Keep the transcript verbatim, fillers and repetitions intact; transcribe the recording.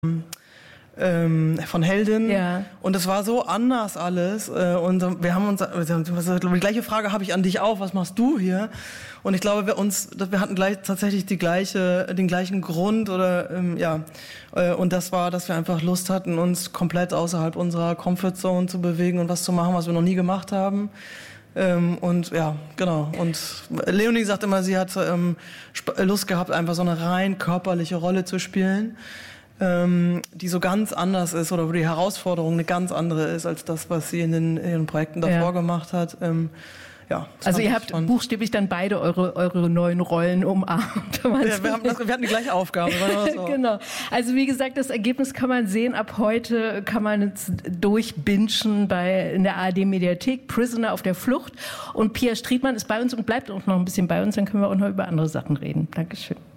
ähm, von Heldin. Ja. Und es war so anders alles. Äh, und wir haben uns, die gleiche Frage habe ich an dich auch, was machst du hier? Und ich glaube, wir uns, wir hatten gleich tatsächlich die gleiche, den gleichen Grund oder ähm, ja. Äh, und das war, dass wir einfach Lust hatten, uns komplett außerhalb unserer Comfortzone zu bewegen und was zu machen, was wir noch nie gemacht haben. Ähm, und ja, genau. Und Leonie sagt immer, sie hat ähm, Lust gehabt, einfach so eine rein körperliche Rolle zu spielen, ähm, die so ganz anders ist oder wo die Herausforderung eine ganz andere ist als das, was sie in den, in den Projekten davor ja. gemacht hat. Ähm, Ja, also ihr habt spannend. buchstäblich dann beide eure, eure neuen Rollen umarmt. Ja, wir, haben das, wir hatten die gleiche Aufgabe. So. Genau. Also wie gesagt, das Ergebnis kann man sehen. Ab heute kann man es durchbingen bei, in der A R D-Mediathek. Prisoner auf der Flucht. Und Pia Striedmann ist bei uns und bleibt auch noch ein bisschen bei uns. Dann können wir auch noch über andere Sachen reden. Dankeschön.